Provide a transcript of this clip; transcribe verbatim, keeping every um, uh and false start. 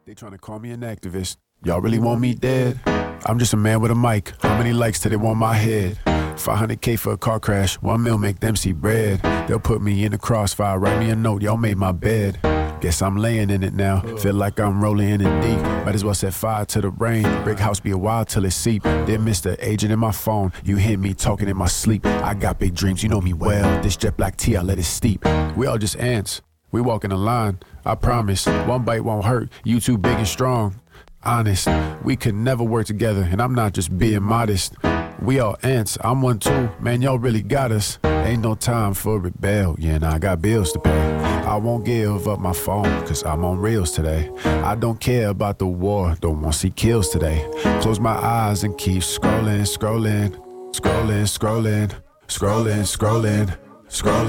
They trying to call me an activist. Y'all really want me dead? I'm just a man with a mic. How many likes till they want my head? five hundred K for a car crash. One mil make them see bread. They'll put me in the crossfire. Write me a note. Y'all made my bed. Guess I'm laying in it now. Feel like I'm rolling in it deep. Might as well set fire to the brain. Brick house be a while till it seep. Then Mister Agent in my phone. You hear me talking in my sleep. I got big dreams. You know me well. This jet black tea, I let it steep. We all just ants. We walk in a line. I promise. One bite won't hurt. You too big and strong. Honest. We could never work together. And I'm not just being modest. We all ants. I'm one too. Man, y'all really got us. Ain't no time for rebellion. And I got bills to pay. I won't give up my phone, cause I'm on reels today. I don't care about the war, don't want to see kills today. Close my eyes and keep scrolling, scrolling, scrolling, scrolling, scrolling, scrolling, scrolling.